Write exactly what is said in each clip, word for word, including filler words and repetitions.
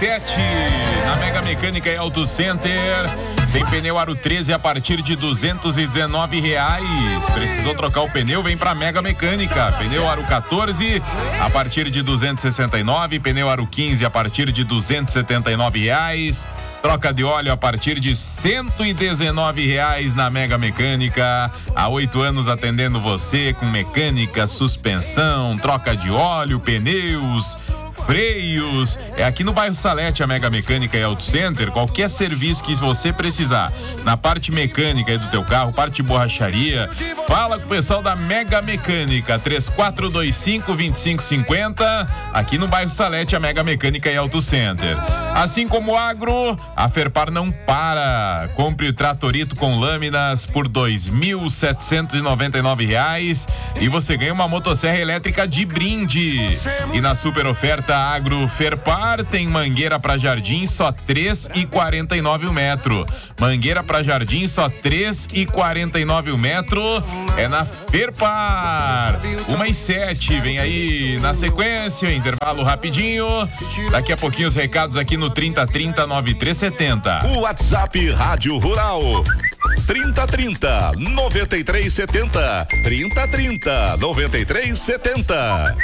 sete. Na Mega Mecânica e Auto Center. Tem pneu aro treze a partir de duzentos e dezenove reais. Precisou trocar o pneu? Vem pra Mega Mecânica. Pneu aro quatorze a partir de duzentos e sessenta e nove. Pneu aro quinze a partir de duzentos e setenta e nove reais. Troca de óleo a partir de cento e dezenove reais na Mega Mecânica. Há oito anos atendendo você com mecânica, suspensão, troca de óleo, pneus, freios. É aqui no bairro Salete, a Mega Mecânica e Auto Center. Qualquer serviço que você precisar na parte mecânica aí do teu carro, parte de borracharia, fala com o pessoal da Mega Mecânica. Três quatro dois cinco, dois cinco cinco zero. Aqui no bairro Salete, a Mega Mecânica e Auto Center. Assim como o agro, a Ferpar não para. Compre o Tratorito com lâminas por dois mil setecentos e noventa e nove reais e você ganha uma motosserra elétrica de brinde. E na super oferta Agro Ferpar tem mangueira para jardim só três e quarenta e nove o metro. Mangueira para jardim só três e quarenta e nove o metro. É na Ferpar. Uma e sete, vem aí na sequência, intervalo rapidinho. Daqui a pouquinho os recados aqui no trinta trinta, noventa e três setenta. O WhatsApp Rádio Rural trinta trinta, noventa e três setenta. trinta trinta, noventa e três setenta.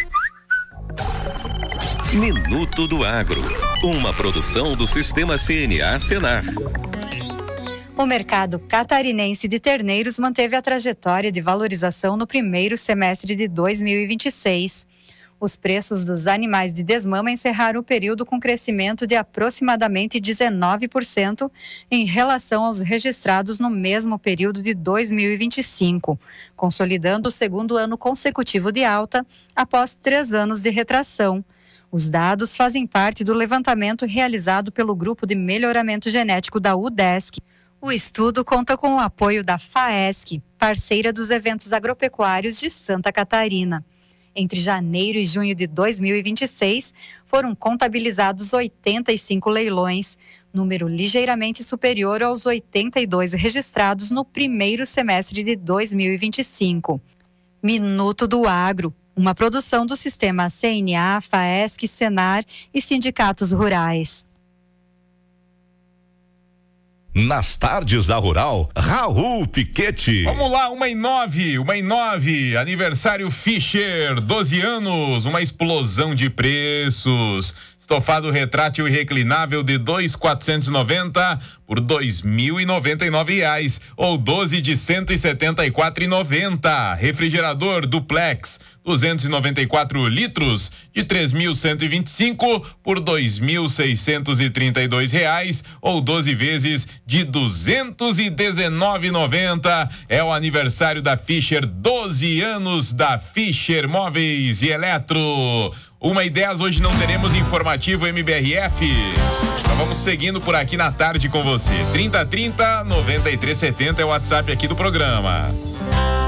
Minuto do Agro, uma produção do Sistema C N A Senar. O mercado catarinense de terneiros manteve a trajetória de valorização no primeiro semestre de dois mil e vinte e seis. Os preços dos animais de desmama encerraram o período com crescimento de aproximadamente dezenove por cento em relação aos registrados no mesmo período de dois mil e vinte e cinco, consolidando o segundo ano consecutivo de alta após três anos de retração. Os dados fazem parte do levantamento realizado pelo Grupo de Melhoramento Genético da UDESC. O estudo conta com o apoio da FAESC, parceira dos eventos agropecuários de Santa Catarina. Entre janeiro e junho de dois mil e vinte e seis, foram contabilizados oitenta e cinco leilões, número ligeiramente superior aos oitenta e dois registrados no primeiro semestre de dois mil e vinte e cinco. Minuto do Agro, uma produção do Sistema C N A, FAESC, Senar e sindicatos rurais. Nas tardes da Rural, Raul Piquete. Vamos lá, uma e nove, uma e nove, aniversário Fischer, doze anos, uma explosão de preços. Estofado retrátil e reclinável de dois mil quatrocentos e noventa por dois mil e noventa e nove reais ou doze de cento e setenta e quatro reais e noventa. Refrigerador duplex duzentos e noventa e quatro litros de três mil cento e vinte e cinco por dois mil seiscentos e trinta e dois reais ou doze vezes de duzentos e dezenove reais e noventa. É o aniversário da Fischer, doze anos da Fischer Móveis e Eletro. Uma e dez, hoje não teremos informativo M B R F. Então vamos seguindo por aqui na tarde com você. trinta trinta, noventa e três setenta é o WhatsApp aqui do programa.